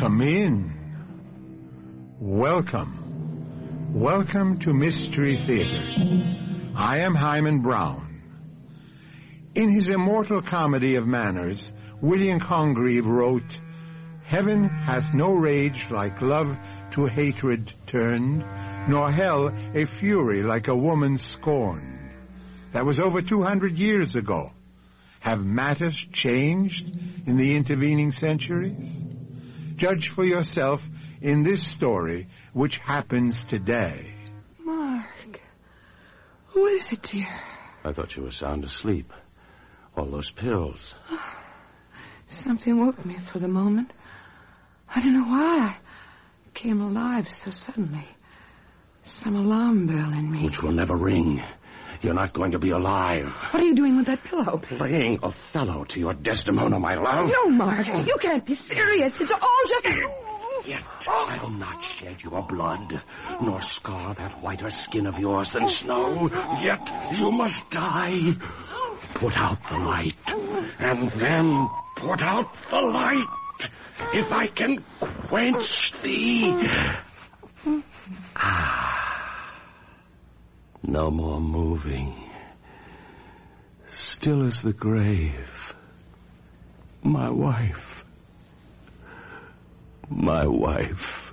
Come in. Welcome. Welcome to Mystery Theater. I am Hyman Brown. In his immortal comedy of manners, William Congreve wrote, "Heaven hath no rage like love to hatred turned, nor hell a fury like a woman scorned." That was over 200 years ago. Have matters changed in the intervening centuries? Judge for yourself in this story, which happens today. Mark, what is it, dear? I thought you were sound asleep. All those pills. Something woke me for the moment. I don't know why I came alive so suddenly. Some alarm bell in me. Which will never ring. You're not going to be alive. What are you doing with that pillow? Playing Othello to your Desdemona, my love. No, Mark, you can't be serious. It's all just... Yet I'll not shed your blood, nor scar that whiter skin of yours than snow. Yet you must die. Put out the light, and then put out the light. If I can quench thee. No more moving. Still as the grave. My wife. My wife.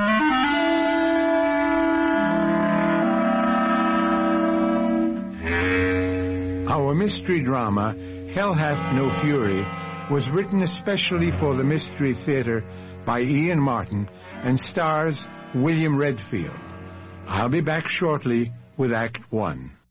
Our mystery drama, Hell Hath No Fury, was written especially for the Mystery Theater by Ian Martin and stars William Redfield. I'll be back shortly with Act 1.